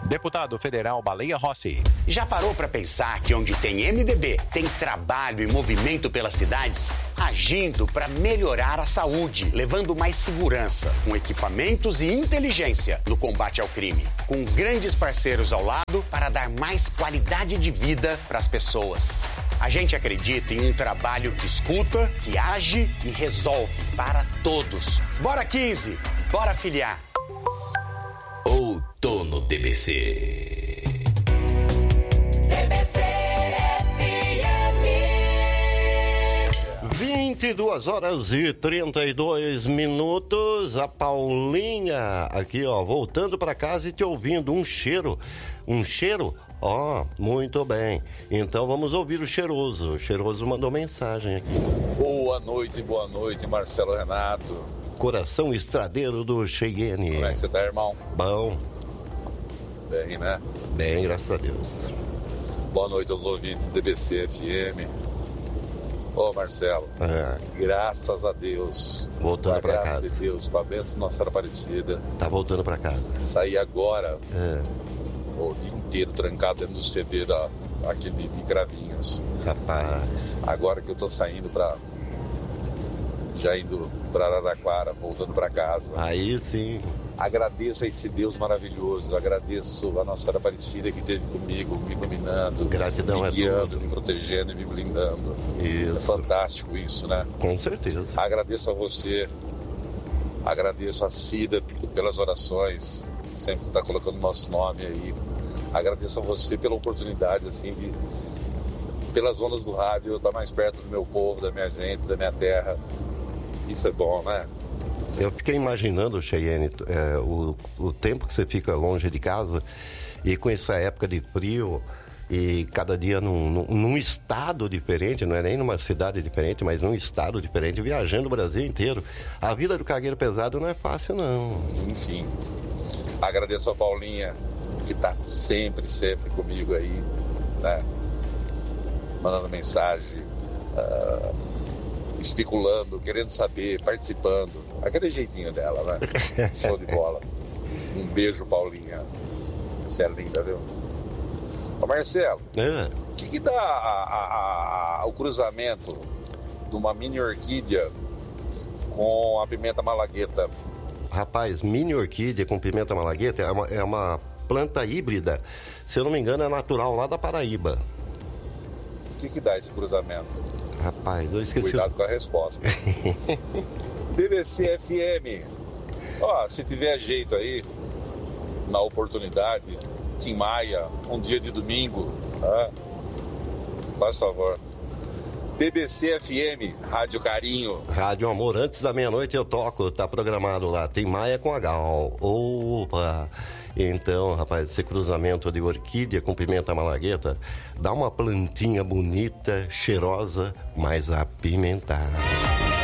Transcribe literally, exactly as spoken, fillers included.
Deputado Federal Baleia Rossi. Já parou para pensar que onde tem M D B, tem trabalho e movimento pelas cidades? Agindo para melhorar a saúde, levando mais segurança, com equipamentos e inteligência no combate ao crime. Com grandes parceiros ao lado para dar mais qualidade de vida para as pessoas. A gente acredita em um trabalho que escuta, que age e resolve para todos. Bora quinze, bora filiar. Outono D B C. D B C F M. vinte e duas horas e trinta e dois minutos. A Paulinha aqui, ó, voltando para casa e te ouvindo. Um cheiro, um cheiro, ó, muito bem. Então vamos ouvir o Cheiroso. O Cheiroso mandou mensagem aqui. Boa noite, boa noite, Marcelo Renato. Coração estradeiro do Cheyenne. Como é que você tá, irmão? Bom. Bem, né? Bem, graças a Deus. Boa noite aos ouvintes D B C F M. Ô, Marcelo, é. graças a Deus. Voltando pra casa. Graças a Deus, com a bênção de Nossa Senhora Aparecida. Tá voltando pra casa. Saí agora, é. o dia inteiro trancado dentro do C B da, aquele de Cravinhos. Rapaz. Agora que eu tô saindo pra... já indo para Araraquara, voltando para casa. Aí sim. Agradeço a esse Deus maravilhoso, agradeço a Nossa Senhora Aparecida que esteve comigo, me iluminando, gratidão, me guiando, é me protegendo e me blindando. Isso. É fantástico isso, né? Com certeza. Agradeço a você, agradeço a Cida pelas orações, sempre está colocando nosso nome aí. Agradeço a você pela oportunidade, assim, de, pelas ondas do rádio, eu estar mais perto do meu povo, da minha gente, da minha terra. Isso é bom, né? Eu fiquei imaginando, Cheyenne, é, o, o tempo que você fica longe de casa e com essa época de frio e cada dia num, num, num estado diferente, não é nem numa cidade diferente, mas num estado diferente, viajando o Brasil inteiro. A vida do cargueiro pesado não é fácil, não. Enfim, agradeço a Paulinha, que tá sempre, sempre comigo aí, né? Mandando mensagem... Uh... especulando, querendo saber, participando. Aquele jeitinho dela, né? Show de bola. Um beijo, Paulinha. Você é linda, viu? Ô, Marcelo, o é. que, que dá a, a, a, o cruzamento de uma mini orquídea com a pimenta malagueta? Rapaz, mini orquídea com pimenta malagueta é uma, é uma planta híbrida. Se eu não me engano, é natural lá da Paraíba. O que, que dá esse cruzamento? Rapaz, eu esqueci. Cuidado com a resposta. D B C F M. Ó, se tiver jeito aí, na oportunidade, Tim Maia, um dia de domingo, tá? Faz favor. D B C F M, Rádio Carinho. Rádio Amor, antes da meia-noite eu toco, tá programado lá. Tim Maia com H. Opa! Então, rapaz, esse cruzamento de orquídea com pimenta malagueta dá uma plantinha bonita, cheirosa, mas apimentada.